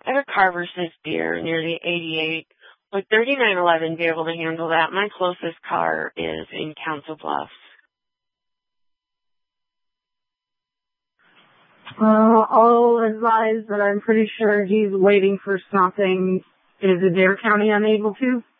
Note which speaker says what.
Speaker 1: I have a Carver 6 Deer near the 88. Would 3911 be able to handle that? My closest car is in Council Bluffs.
Speaker 2: I'll advise that I'm pretty sure he's waiting for something. Is Adair County unable to?